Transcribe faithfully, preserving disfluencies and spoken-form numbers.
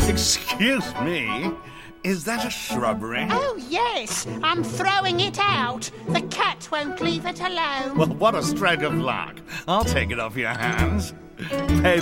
Excuse me, is that a shrubbery? Oh, yes, I'm throwing it out. The cat won't leave it alone. Well, what a stroke of luck. I'll take it off your hands. Pay